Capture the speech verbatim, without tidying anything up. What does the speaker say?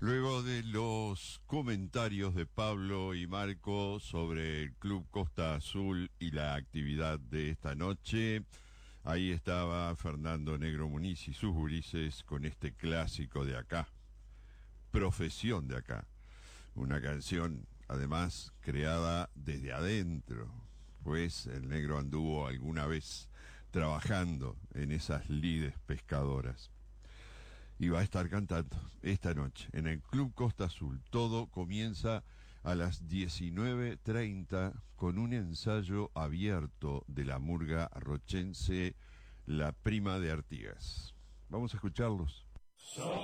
Luego de los comentarios de Pablo y Marco sobre el Club Costa Azul y la actividad de esta noche, ahí estaba Fernando Negro Muniz y sus gurises con este clásico de acá, Profesión de Acá. Una canción, además, creada desde adentro, pues el Negro anduvo alguna vez trabajando en esas lides pescadoras. Y va a estar cantando esta noche en el Club Costa Azul. Todo comienza a las diecinueve treinta con un ensayo abierto de la murga rochense La Prima de Artigas. Vamos a escucharlos.